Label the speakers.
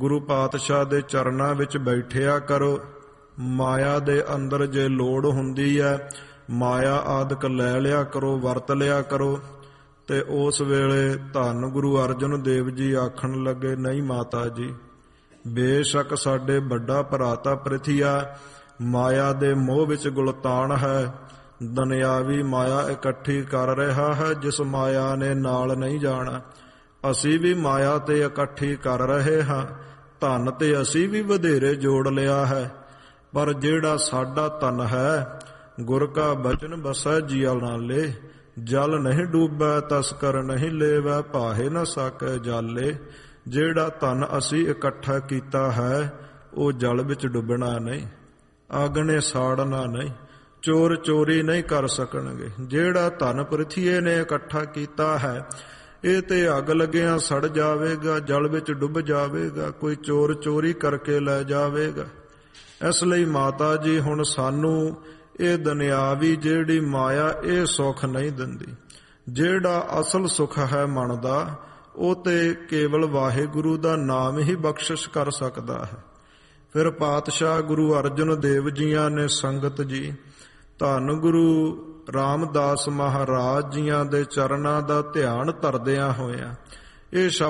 Speaker 1: ਗੁਰੂ ਪਾਤਸ਼ਾਹ ਦੇ ਚਰਨਾਂ ਵਿੱਚ ਬੈਠਿਆ ਕਰੋ। ਮਾਇਆ ਦੇ ਅੰਦਰ ਜੇ ਲੋੜ ਹੁੰਦੀ ਹੈ, ਮਾਇਆ ਆਦਿਕ ਲੈ ਲਿਆ ਕਰੋ, ਵਰਤ ਲਿਆ ਕਰੋ। ਤੇ ਉਸ ਵੇਲੇ ਧੰਨ ਗੁਰੂ ਅਰਜਨ ਦੇਵ ਜੀ ਆਖਣ ਲੱਗੇ, ਨਹੀਂ ਮਾਤਾ ਜੀ, ਬੇਸ਼ੱਕ ਸਾਡੇ ਵੱਡਾ ਭਰਾਤਾ ਪ੍ਰਿਥੀਆ ਮਾਇਆ ਦੇ ਮੋਹ ਵਿੱਚ ਗੁਲਤਾਨ ਹੈ, ਦੁਨਿਆਵੀ ਮਾਇਆ ਇਕੱਠੀ ਕਰ ਰਿਹਾ ਹੈ, ਜਿਸ ਮਾਇਆ ਨੇ ਨਾਲ ਨਹੀਂ ਜਾਣਾ। ਅਸੀਂ ਵੀ ਮਾਇਆ ਤੇ ਇਕੱਠੀ ਕਰ ਰਹੇ ਹਾਂ, ਧਨ ਤੇ ਅਸੀਂ ਵੀ ਵਧੇਰੇ ਜੋੜ ਲਿਆ ਹੈ, ਪਰ ਜਿਹੜਾ ਸਾਡਾ ਧਨ ਹੈ, ਗੁਰ ਕਾ ਬਚਨ ਬਸੈ ਜੀਅ ਨਾਲੇ। ਜਲ ਨਹੀਂ ਡੂਬੈ ਤਸਕਰ ਨਹੀਂ ਲੇਵੈ, ਭਾਹੇ ਨਾ ਸਾਕੈ ਜਾਲੇ। ਜਿਹੜਾ ਧਨ ਅਸੀਂ ਇਕੱਠਾ ਕੀਤਾ ਹੈ, ਉਹ ਜਲ ਵਿੱਚ ਡੁੱਬਣਾ ਨਹੀਂ, ਅੱਗ ਨੇ ਸਾੜਨਾ ਨਹੀਂ, ਚੋਰ ਚੋਰੀ ਨਹੀਂ ਕਰ ਸਕਣਗੇ। ਜਿਹੜਾ ਧਨ ਪ੍ਰਿਥੀਏ ਨੇ ਇਕੱਠਾ ਕੀਤਾ ਹੈ, ਇਹ ਤੇ ਅੱਗ ਲੱਗਿਆਂ ਸੜ ਜਾਵੇਗਾ, ਜਲ ਵਿੱਚ ਡੁੱਬ ਜਾਵੇਗਾ, ਕੋਈ ਚੋਰ ਚੋਰੀ ਕਰਕੇ ਲੈ ਜਾਵੇਗਾ। ਇਸ ਲਈ ਮਾਤਾ ਜੀ ਹੁਣ ਸਾਨੂੰ ਇਹ ਦੁਨਿਆਵੀ ਜਿਹੜੀ ਮਾਇਆ ਇਹ ਸੁੱਖ ਨਹੀਂ ਦਿੰਦੀ। ਜਿਹੜਾ ਅਸਲ ਸੁੱਖ ਹੈ ਮਨ ਦਾ, ਉਹ ਤੇ ਕੇਵਲ ਵਾਹਿਗੁਰੂ ਦਾ ਨਾਮ ਹੀ ਬਖਸ਼ਿਸ਼ ਕਰ ਸਕਦਾ ਹੈ। ਫਿਰ ਪਾਤਸ਼ਾਹ ਗੁਰੂ ਅਰਜਨ ਦੇਵ ਜੀਆਂ ਨੇ ਸੰਗਤ ਜੀ ਧੰਨ ਗੁਰੂ ਰਾਮਦਾਸ ਮਹਾਰਾਜ ਜੀਆਂ ਦੇ ਚਰਨਾਂ ਦਾ ਧਿਆਨ ਧਰਦਿਆਂ ਹੋਇਆਂ ਇਹ